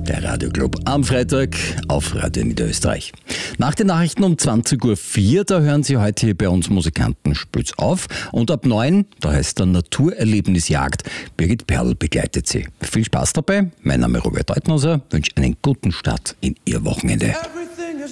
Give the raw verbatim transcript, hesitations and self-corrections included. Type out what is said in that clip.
Der Radioclub am Freitag auf Radio Niederösterreich. Nach den Nachrichten um zwanzig Uhr vier, da hören Sie heute hier bei uns Musikanten Spült's auf. Und ab neun, da heißt dann Naturerlebnisjagd. Birgit Perl begleitet Sie. Viel Spaß dabei. Mein Name ist Robert Deutnoser. Wünsche einen guten Start in Ihr Wochenende.